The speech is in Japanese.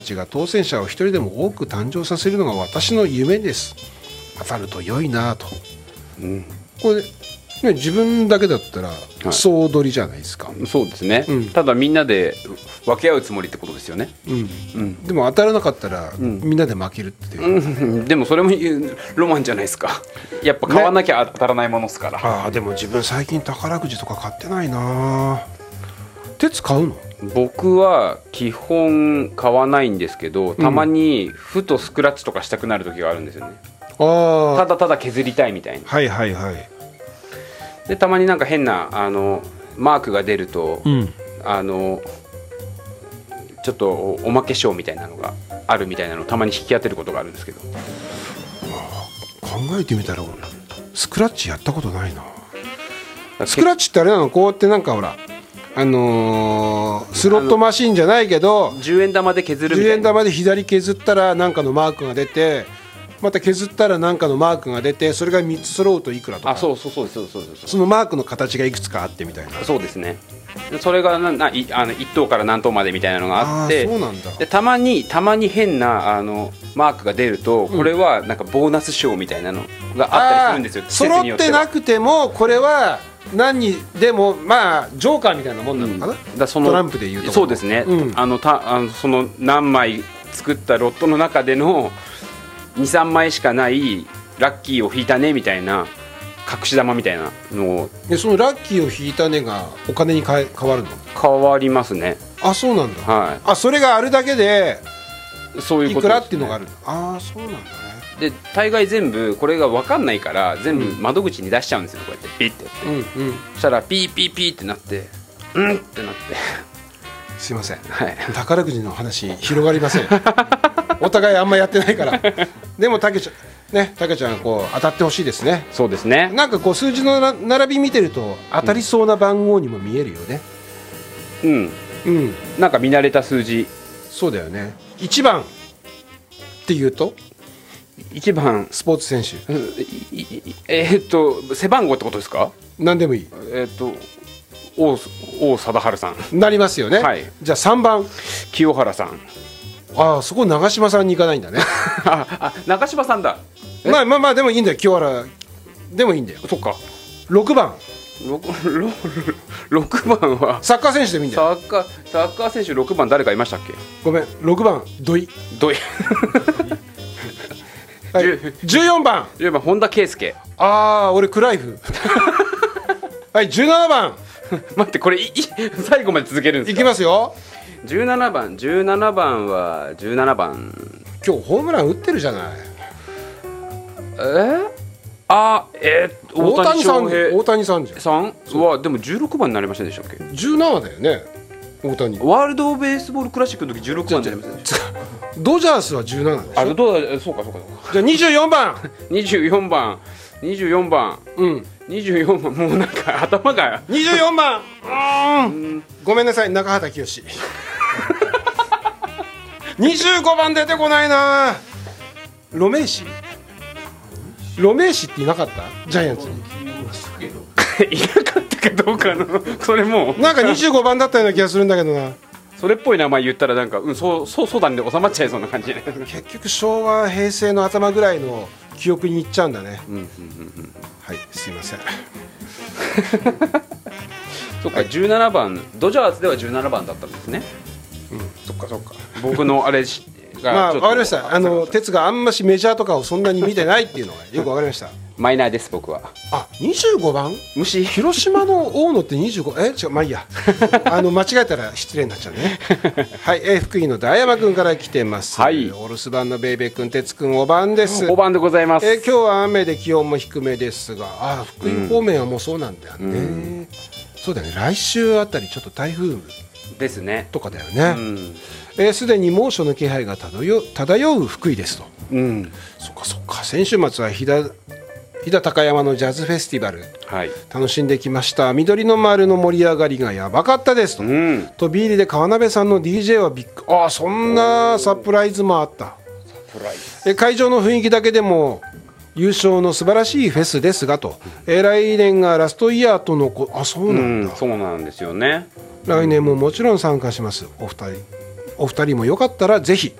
が当選者を一人でも多く誕生させるのが私の夢です。当たると良いなと、これ、ね、自分だけだったら総取りじゃないですか。 そうですね、ただみんなで分け合うつもりってことですよね。 でも当たらなかったら、みんなで負けるっていう、 でもそれもロマンじゃないですか。やっぱ買わなきゃ当たらないものですから、 でも自分最近宝くじとか買ってないな。鉄買うの？ 僕は基本買わないんですけど、たまにふとスクラッチとかしたくなる時があるんですよね。ただただ削りたいみたいな。 はいはいはい。 でたまになんか変なマークが出ると、ちょっとおまけ賞みたいなのがあるみたいなのをたまに引き当てることがあるんですけど、 考えてみたらスクラッチやったことないな。スクラッチってあれなの？こうやってなんかほらスロットマシンじゃないけど 10円玉で削るみたいな。 10円玉で左削ったら何かのマークが出て、また削ったら何かのマークが出て、それが3つ揃うといくらとか。 そうです。 そのマークの形がいくつかあってみたいな。 そうですね。それが1等から何等までみたいなのがあって、 そうなんだ。 でたまに変なマークが出ると、これはなんかボーナス賞みたいなのがあったりするんですよ。 揃ってなくてもこれは何にでもまあジョーカーみたいなもんなのかな、トランプでいうと。 そうですね、その何枚作ったロットの中での 2,3 枚しかないラッキーを引いたねみたいな隠し玉みたいなのを。 そのラッキーを引いたねがお金に変わるの？ 変わりますね。 そうなんだ。 はい。 それがあるだけでそういうことですね。 いくらっていうのがある。そうなんだね。 で大概全部これが分かんないから全部窓口に出しちゃうんですよ、こうやってピッて、そしたらピーピーピーってなってってなってすいません、宝くじの話広がりませんお互いあんまやってないからでもたけちゃんこう当たってほしいですね。 そうですね。 なんかこう数字の並び見てると当たりそうな番号にも見えるよね。 なんか見慣れた数字。 そうだよね。1番っていうと 1番スポーツ選手、 背番号ってことですか？ 何でもいい。 王貞治さんなりますよね。じゃあ3番清原さん。 そこ長嶋さんに行かないんだね長嶋さんだ。 まあでもいいんだよ。清原でもいいんだよ。 そっか。 6番 6番はサッカー選手でもいいんだよ。 サッカー選手6番誰かいましたっけ？ ごめん、6番土井14番本田圭佑。 俺クライフはい。17番待って、これ最後まで続けるんですか？ いきますよ。 17番は17番今日ホームラン打ってるじゃない。 大谷翔平。 大谷さんじゃん。 はでも16番になりませんでしたっけ ？17だよね。大谷ワールドベースボールクラシックの時16番じゃなりませんでした？ ドジャースは17でしょ。 そうか。 じゃあ24番 24番もうなんか頭が 24番ごめんなさい、中畑清25番出てこないな。ロメイシっていなかった？ジャイアンツにいなかったかどうかのそれもなんか25番だったような気がするんだけどな。 それっぽい名前言ったらなんかそうだねで収まっちゃいそうな感じで結局昭和平成の頭ぐらいの記憶にいっちゃうんだね。はい、すいませんそっか、17番ドジャースでは17番だったんですね。そっか僕のあれが分かりました。哲があんましメジャーとかをそんなに見てないっていうのがよく分かりましたマイナーです僕は。 25番広島の大野って25違う、まあいいや間違えたら失礼になっちゃうねはい、福井の大山君から来てます。お留守番のベイベー君、哲君お晩です。 お晩でございます。 今日は雨で気温も低めですが、福井方面はもうそうなんだよね。そうだよね、来週あたりちょっと台風ですねとかだよね。すでに猛暑の気配が漂う福井ですと。そっか。先週末は飛騨高山のジャズフェスティバル、楽しんできました。緑の丸の盛り上がりがやばかったですと。飛び入りで川鍋さんの DJ はそんなサプライズもあった。会場の雰囲気だけでも優勝の素晴らしいフェスですがと。来年がラストイヤーとそうなんだ。 そうなんですよね。 来年ももちろん参加します。お二お二人もよかったらぜひ